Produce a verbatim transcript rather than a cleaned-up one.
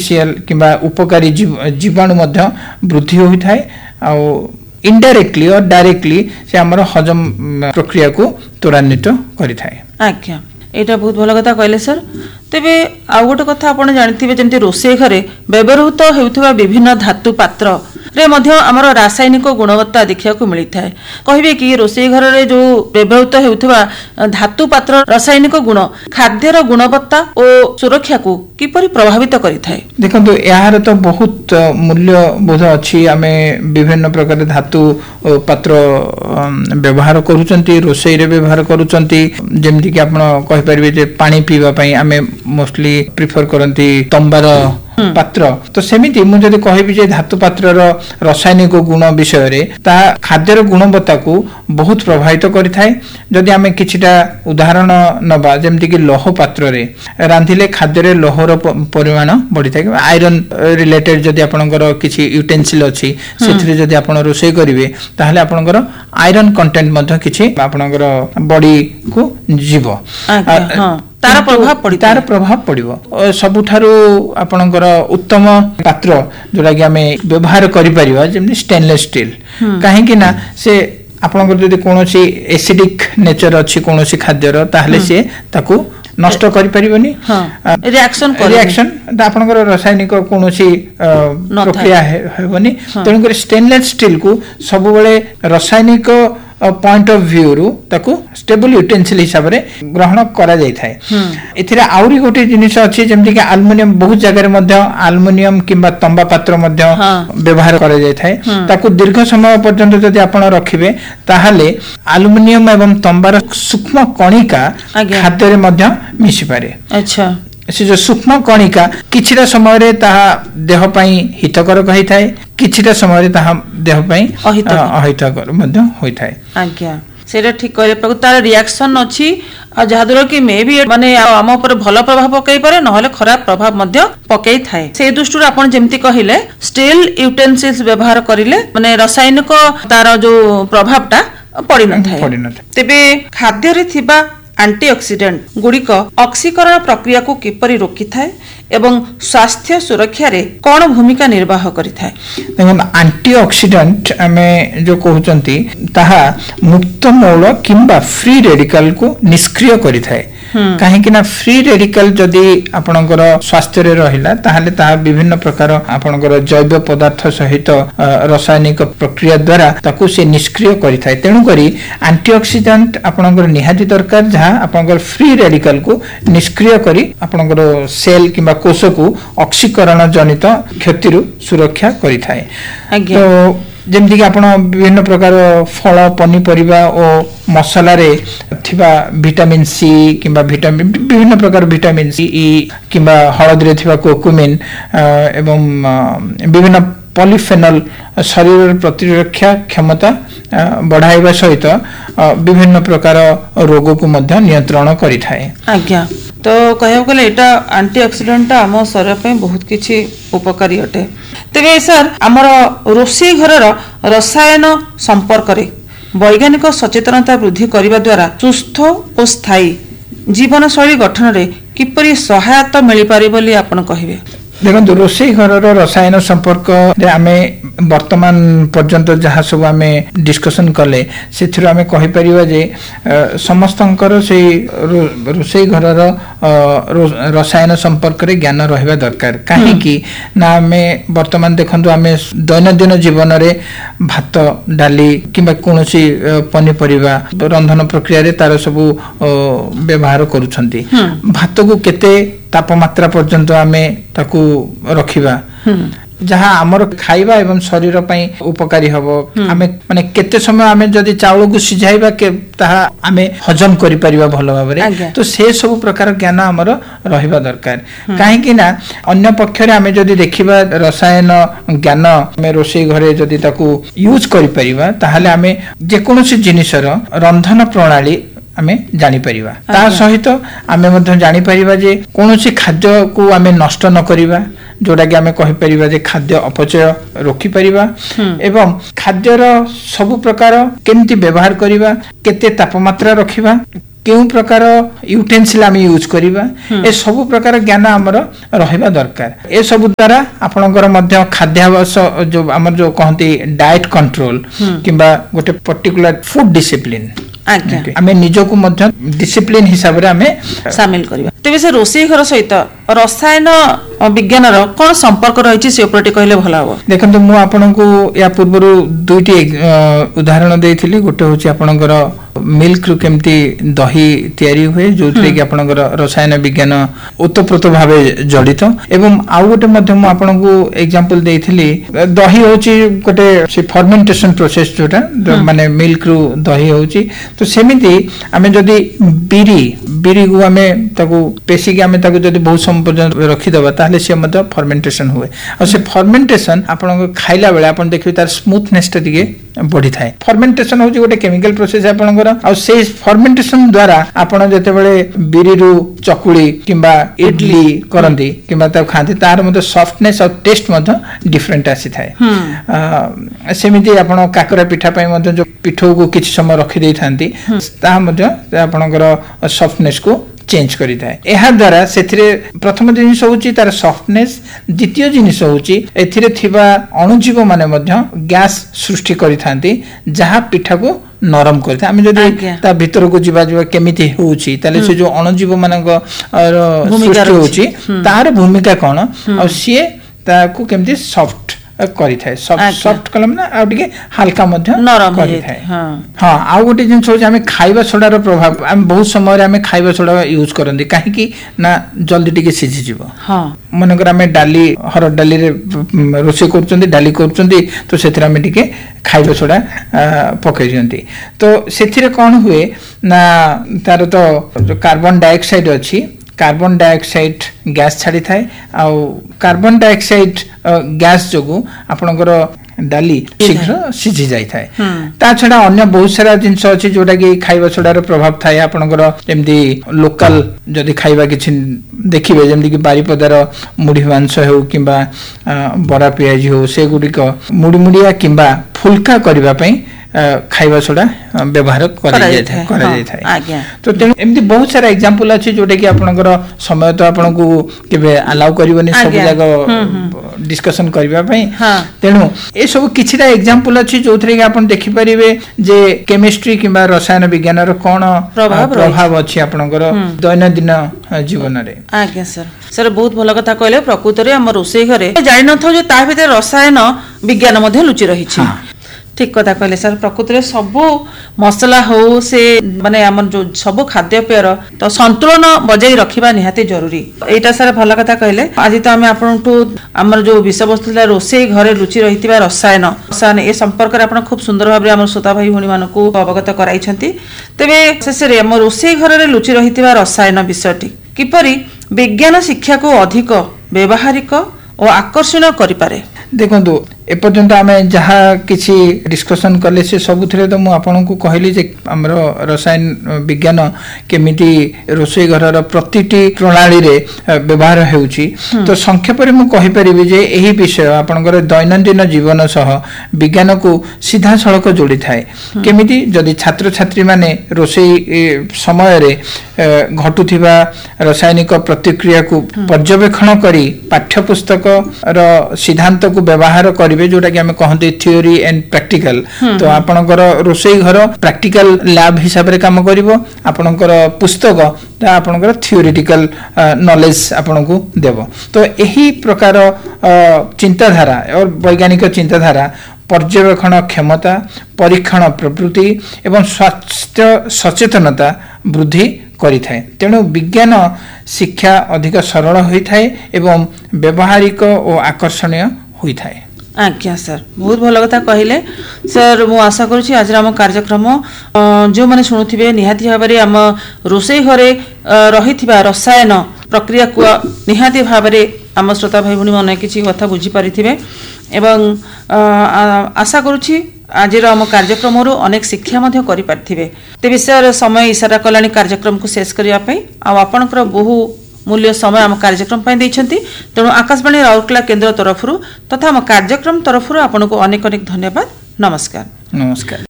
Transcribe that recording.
Beneficial किंबा उपकारी जीवाणु मध्य वृद्धि होइथाय आ इनडायरेक्टली और डायरेक्टली से हमर हजम प्रक्रिया को त्वरान्वित करिथाय। आज्ञा एटा बहुत भल कथा कहले सर। तेबे आ गोटे कथा आपण जानथिबे जेंति रोषेई घरे व्यवहृत हेउथबा विभिन्न धातु पात्र रे मध्य हमर रासायनिक गुणवत्ता देखिया को मिलता है। कहबे कि रोषेई घर रे जो व्यवहृत हेउथबा धातु पात्र रासायनिक गुण खाद्यर गुणवत्ता और सुरक्षा को किपरि प्रभावित करिथाय? देखंतु यार तो बहुत मूल्य बोध अछि। आमे विभिन्न प्रकार धातु पात्र व्यवहार करूचंती, रोषेई रे व्यवहार करूचंती। जेमति कि आपण कहि परिबे जे पानी पीवा पई आमे मोस्टली प्रिफर करंती तंबार पात्र। तो सेमिति मु जदि कहबी जे धातु पात्रर रासायनिक गुण विषय रे ता खाद्यर गुणवत्ता को बहुत प्रभावित करिथाय। जदि आमे किछिटा उदाहरण नबा जेमति कि लौह पात्र रे रांधिले खाद्य रे लौहर परिमाण बढ़ी थाय। आयरन रिलेटेड जदि आपनकर किछि यूटेंसिल अछि सेथरे जदि आपण रोषेई करिवे ताहले आपनकर आयरन कंटेंट मध्ये किछि आपनकर बॉडी को जीवो तार प्रभाव पड़ी तार प्रभाव पड़िबो। सबुठारु आपनकर उत्तम पात्र जोला कि आमे व्यवहार करि परिबा जेमि स्टेनलेस स्टील। काहे कि ना से आपनकर जदि कोनोसी एसिडिक नेचर अछि कोनोसी खाद्यर ताहले से ताकू नष्ट करि परिबनी। रिएक्शन रिएक्शन आपनकर रासायनिक कोनोसी प्रक्रिया हेबनी। तेनु कर स्टेनलेस स्टील को सब बेले रासायनिक पॉइंट ऑफ व्यू रु ताकू स्टेबल यूटेंसिल हिसाब रे ग्रहण करा जाय थाए। एथिरे आउरी गोटे जिनिस अछि जेमति कि एल्युमिनियम बहुत जगह रे मध्ये एल्युमिनियम किंबा तंबा पात्र मध्ये व्यवहार करा जाय थाए। ताकू दीर्घ समय पर्यंत जदि आपण रखिबे ताहाले एल्युमिनियम एवं तंबार सूक्ष्म कणिका खाद्य रे मध्ये मिसि पारे। अच्छा से जो सूक्ष्म कणिका किछिटा समय रे ताहा देह पई हितकर कहि थाए, किछिटा समय रे ताहा देह पई अहितकर मध्ये होई थाए। आज्ञा सेटा ठीक कहले प्रभु तार रिएक्शन अछि आ जहादुर कि मे भी माने हम ऊपर भलो प्रभाव पकई पारे नहले खराब प्रभाव मध्ये पकई थाए। से दृष्टि आपण जेमति कहिले स्टील यूटेंसिल्स व्यवहार करिले माने रासायनिक तार जो प्रभावटा पड़ी न थाए। तेबे खाद्य रे थिबा एंटीऑक्सीडेंट गुड़िक ऑक्सीकरण प्रक्रिया को किपरि रोकी थाए एवं स्वास्थ्य सुरक्षा रे कौन भूमिका निर्वाह करि थाए? देखो एंटीऑक्सीडेंट हमें जो कहउचंती ताहा मुक्त मौल किंबा फ्री रेडिकल को निष्क्रिय करि थाए। काहे कि ना फ्री रेडिकल जदि आपनकर स्वास्थ्य रे रहिला ताहाले ताहा विभिन्न प्रकार आपनकर जैव पदार्थ सहित रासायनिक प्रक्रिया द्वारा ताकू से निष्क्रिय करि थाए। तेनु करी एंटीऑक्सीडेंट आपनकर निहाती दरकार जहा आपनकर फ्री रेडिकल को निष्क्रिय करी आपनकर सेल किंबा कोष को ऑक्सीकरण जनित क्षति रु सुरक्षा करि थाए। तो जेमति कि आपण विभिन्न प्रकार फल पनीपरिबा और मसला रे थिबा विटामिन सी किंबा विटामिन विभिन्न प्रकार विटामिन सी ई किंबा हळद रे थिबा कोकुमिन एवं विभिन्न पॉलीफेनॉल शरीर प्रतिरक्षा क्षमता बढ़ाइबा सहित विभिन्न प्रकार रोग को मध्य नियंत्रण करि थाए। आज्ञा तो कहया गले एटा एंटीऑक्सीडेंट हम शरीर पे बहुत किछि उपकारी अटे। तेबे सर हमर रोषेई घरर रसायन संपर्क रे वैज्ञानिक सचेतनता वृद्धि करिबा द्वारा सुस्थ और स्थायी जीवन शैली गठन रे किपरि सहायता मिलि पारि बोली आपण कहिबे? देखो रोषेई घरर रसायन संपर्क रे आमे वर्तमान पर्यंत जहाँ सब आमे डिस्कशन कले से आमे कहि परिबा जे समस्तंकर से रोषेई घरर रसायन संपर्क रे ज्ञान रहिबा दरकार। काहे कि ना आमे वर्तमान देखंतु आमे दैनंदिन जीवन रे भात डाली किंबा कोनोसी पनीपरिबा रंधन प्रक्रिया रे तार सब व्यवहार करूछंती। भात को केते तापमात्रा पर्यंत आमे ताकू रखिबा जहाँ आमर खाइबा एवं शरीर पई उपकारी हबो। आमे माने केते समय आमे जदि चावल को सिझाइबा के ताहा आमे हजम करि परिबा भलो भाबरे। तो से सब प्रकार ज्ञान हमर रहिबा दरकार। काहे कि ना अन्य पक्ष रे आमे जदि देखिबा रसायन ज्ञान आमे रोषेई घरे जदि ताकू यूज करि परिबा ताहाले आमे जे कोनोसी जिनिसर रंधन प्रणाली आमे जानि परिबा। ता सहित आमे मध्य जानि परिबा जे कोनोसी खाद्य को आमे नष्ट न करिबा जोटा कि आमे कहि परिबा जे खाद्य अपचय रोकी परिबा एवं खाद्यर सब प्रकार केमती व्यवहार करिबा केते तापमात्रा रखिबा केउ प्रकार यूटेंसिल आम यूज करवा ए सब प्रकार ज्ञान आमर रहिबा दरकार ए सब द्वारा आपनकर मध्य खाद्याभ्यास जो आमर जो कहती डाइट कंट्रोल किंबा गोटे पर्टिकुलर फूड डिसिप्लिन आमे निजको मध्य डिसिप्लिन हिसाब रे आमे शामिल करबा तेबे से रोषेई घर सहित रसायन विज्ञान रो कोन संपर्क रहिछि से उपरटी कहले भला हो देखंतु मु आपनकु या पूर्वरु दुईटी उदाहरण देइथिली गोटे होछि आपनकर मिल्क रु केमती दही तयारी हुए जो कि आपनकर रसायन विज्ञान ओतप्रोत भावे जड़ित एवं आउ गोटे मध्य मु आपनकु एग्जांपल देइथिली दही होछि गोटे से फर्मेंटेशन प्रोसेस जोटा माने मिल्क रु दही होछि तो सेमिति आमे जदी बिरी बिरी को आमे ताकू पेशी के आमे ताकू जदी बहुत समय पर्यंत रखि दबा ताले से मध्य फर्मेंटेशन हुए और से फर्मेंटेशन आपन खाइला बेले आपन देखि तार स्मूथनेस ता दिगे बढ़ी थाए फर्मेंटेशन होछि गोटे केमिकल प्रोसेस आपन और से फर्मेंटेशन द्वारा आपण जते बेले बिरी रु चकुली किंबा इडली करंती किंबा ता खांती तार मते सॉफ्टनेस और टेस्ट मते डिफरेंट आसी थाए अ सेमिति आपण काकरा पिठा पय मते जो पिठो को किछ समय रखि देई थांती ता मते आपणकर सॉफ्टनेस को चेंज करी थाए एहा द्वारा सेथिरे प्रथम जिनिस होची तार सॉफ्टनेस द्वितीय जिनिस होची एथिरे थिबा अणुजीव माने मध्य गैस सृष्टि करी थांती जहा पिठा को नरम करते आमे जदी ता भीतर को जिबा जिबा केमिति होउची ताले से जो अणुजीव मानक सृष्टि होची तार भूमिका कोन और से ता को केमिति सॉफ्ट करी थाए सॉफ्ट सॉफ्ट कलम ना आ टिके हल्का मध्य नरम करी थाए हां हां आ गोटे जिंस होची आमे खाइबा सोडा रो प्रभाव आमे बहुत समय रे आमे खाइबा सोडा यूज करंदी काहे कि ना जल्दी टिके सिझि जिवो हां मनकर आमे डाली हर डाली रे रोसे करचंदी डाली करचंदी तो सेथिरा आमे टिके खाइबा सोडा पकई दियंती तो सेथिरे कोन हुए ना तार तो जो कार्बन डाइऑक्साइड अछि कार्बन डाइऑक्साइड गैस छाड़ी थाए आ कार्बन डाइऑक्साइड गैस जोगु आपनकर डाली शीघ्र सिझि जाई थाए ता छडा अन्य बहुत सारा जिंस अछि जोटा कि खाइबा सोडार प्रभाव थाए आपनकर जेमदी लोकल जदी खाइबा किछि देखिबे जेमदी कि बारीपदार मुढी मांस हो किबा बरा पियाजी हो से गुडी को मुडी मुडिया किबा फुलका करबा पई खाइबा सोडा व्यवहार करा जाय था करा जाय था तो तेन एमदी बहुत सारा एग्जांपल अछि जोटा कि आपनकर समय तो आपनको केबे अलाउ करिवनी सब जगह डिस्कशन करबा पई तेनु ए सब किछिरा एग्जांपल अछि जोथरे कि आपन देखि परिबे जे केमिस्ट्री किबा रसायन विज्ञान रो कोन प्रभाव अछि आपनकर दैनंदिन जीवन रे आज्ञा सर सर बहुत भलो कथा कहले प्रकृति रे हम रोसे घरे जानि न थौ जे ता भीतर रसायन विज्ञान मध्ये लुचि रही छि ठीक कथा कहले सर प्रकृति रे सब मसला हो से माने हमर जो सब खाद्य पेयर तो संतुलन बजाई रखिबा निहाती जरूरी एटा सर भलो कथा कहले आज तो हमें आपन तो हमर जो विषय वस्तु रोसे घरे रुचि रहितिबा रसायन रसायन ए संपर्क रे आपन खूब सुंदर भाबरे हमर श्रोता भाई भणी मानको अवगत कराई छथि तबे शेषरे हमर रोसे घरे रे रुचि रहितिबा रसायन विषयटी किपरि विज्ञान शिक्षा को अधिक व्यवहारिक और आकर्षण करि पारे देखंतु एपर्यंत आमे जहा किछि डिस्कशन करले से सबुथरे तो मु आपन को कहली जे हमरो रसायन विज्ञान केमिति रोसई घरर प्रतिटी प्रणाली रे व्यवहार हेउची तो संक्षेप रे मु कहि परिबे जे एही विषय आपनकर दैनंदिन जीवन सह विज्ञान को सीधा सड़क जोड़ी थाए केमिति जदि छात्र छात्री माने रोसई समय रे घटुथिबा रासायनिक प्रतिक्रिया को पर्यवेक्षण करी पाठ्य पुस्तक रो सिद्धांत को व्यवहार करी जोटा कि हमें कहते थ्योरी एंड प्रैक्टिकल तो आपनकर रोसई घर प्रैक्टिकल लैब हिसाब रे काम करिवो आपनकर पुस्तक ता आपनकर थ्योरेटिकल नॉलेज आपनको देबो तो एही प्रकार चिंताधारा और वैज्ञानिक चिंताधारा पर्यवेक्षण क्षमता परीक्षण प्रवृत्ति एवं स्वास्थ्य सचेतनता वृद्धि करि थाए तेणु विज्ञान शिक्षा अधिक सरल होई थाए एवं व्यवहारिक और आकर्षणीय होई थाए आज्ञा सर बहुत भल कथा कहले सर मु आशा करूछी आज हम कार्यक्रम जो माने सुनुथिबे निहाती भाबरे हम रोसई घरे रहिथिबा रसायन प्रक्रिया को निहाती भाबरे हम श्रोता भाई भणी माने किछि कथा बुझी पारिथिबे एवं आशा करूछी आज हम कार्यक्रम रो अनेक शिक्षा मध्य करि पारिथिबे ते विषय समय इशारा कलानी कार्यक्रम को शेष करिया पई आ आपनकर बहु मूल्य समय आम कार्यक्रम पाई दैछंती तेणु आकाशवाणी राउरकेला केन्द्र तरफ तथा आम कार्यक्रम तरफ आपनको अनेक अनेक धन्यवाद नमस्कार नमस्कार।